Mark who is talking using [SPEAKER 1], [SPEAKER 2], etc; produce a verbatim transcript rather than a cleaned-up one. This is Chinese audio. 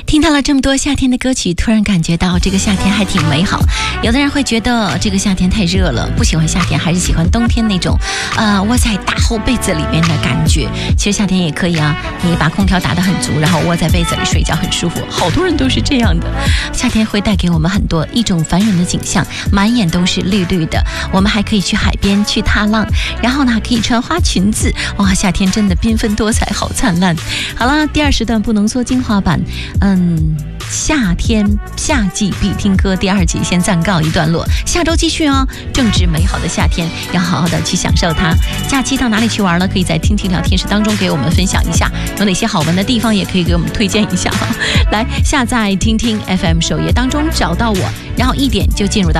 [SPEAKER 1] 听到了这么多夏天的歌曲，突然感觉到这个夏天还挺美好。有的人会觉得这个夏天太热了，不喜欢夏天，还是喜欢冬天那种呃窝在大厚被子里面的感觉。其实夏天也可以啊，你把空调打得很足，然后窝在被子里睡觉很舒服，好多人都是这样的。夏天会带给我们很多一种繁荣的景象，满眼都是绿绿的，我们还可以去海边去踏浪，然后呢可以穿花裙子，哇，夏天真的缤纷多彩，好灿烂。好了，第二时段不浓缩精华版，嗯，夏天夏季必听歌第二集先暂告一段落，下周继续哦。正值美好的夏天，要好好的去享受它。假期到哪里去玩了？可以在听听聊天室当中给我们分享一下，有哪些好玩的地方也可以给我们推荐一下。来下载听听 F M 首页当中找到我，然后一点就进入到